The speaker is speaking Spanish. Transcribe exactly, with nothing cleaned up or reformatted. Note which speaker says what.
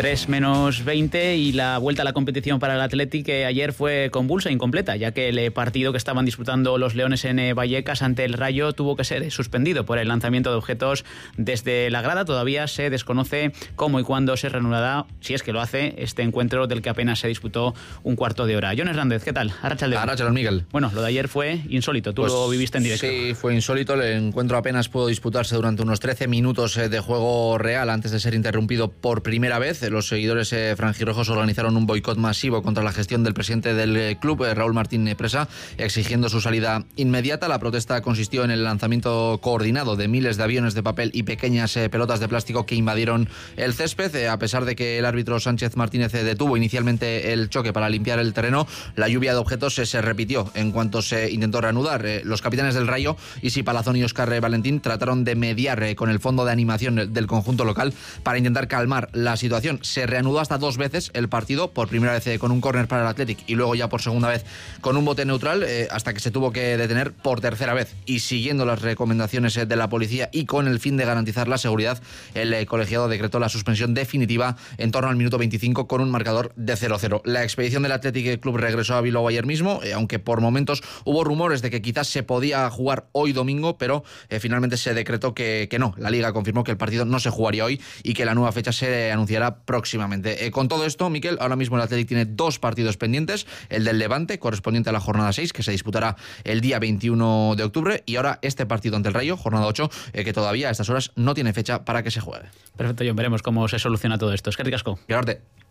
Speaker 1: tres menos veinte, y la vuelta a la competición para el Athletic que ayer fue convulsa e incompleta, ya que el partido que estaban disputando los Leones en Vallecas ante el Rayo tuvo que ser suspendido por el lanzamiento de objetos desde la grada. Todavía se desconoce cómo y cuándo se reanudará, si es que lo hace, este encuentro del que apenas se disputó un cuarto de hora. Jon Hernández, ¿qué tal? Arratsaldeon.
Speaker 2: Arratsaldeon, Miguel.
Speaker 1: Bueno, lo de ayer fue insólito, tú
Speaker 2: pues,
Speaker 1: lo viviste en directo.
Speaker 2: Sí, fue insólito. El encuentro apenas pudo disputarse durante unos trece minutos de juego real antes de ser interrumpido por primera vez. Los seguidores franjirrojos organizaron un boicot masivo contra la gestión del presidente del club, Raúl Martín Presa, exigiendo su salida inmediata. La protesta consistió en el lanzamiento coordinado de miles de aviones de papel y pequeñas pelotas de plástico que invadieron el césped. A pesar de que el árbitro Sánchez Martínez detuvo inicialmente el choque para limpiar el terreno, la lluvia de objetos se repitió en cuanto se intentó reanudar. Los capitanes del Rayo, Isi Palazón y Óscar Valentín, trataron de mediar con el fondo de animación del conjunto local para intentar calmar la situación. Se reanudó hasta dos veces el partido, por primera vez con un córner para el Athletic y luego ya por segunda vez con un bote neutral, eh, hasta que se tuvo que detener por tercera vez. Y siguiendo las recomendaciones de la policía y con el fin de garantizar la seguridad, el eh, colegiado decretó la suspensión definitiva en torno al minuto veinticinco con un marcador de cero cero. La expedición del Athletic Club regresó a Bilbao ayer mismo, eh, aunque por momentos hubo rumores de que quizás se podía jugar hoy domingo, pero eh, finalmente se decretó que, que no. La Liga confirmó que el partido no se jugaría hoy y que la nueva fecha se anunciará próximamente. Eh, con todo esto, Miquel, ahora mismo el Athletic tiene dos partidos pendientes: el del Levante, correspondiente a la jornada seis, que se disputará el día veintiuno de octubre, y ahora este partido ante el Rayo, jornada ocho, eh, que todavía a estas horas no tiene fecha para que se juegue.
Speaker 1: Perfecto, Jon, veremos cómo se soluciona todo esto. Es que ricasco.
Speaker 2: Quedarte.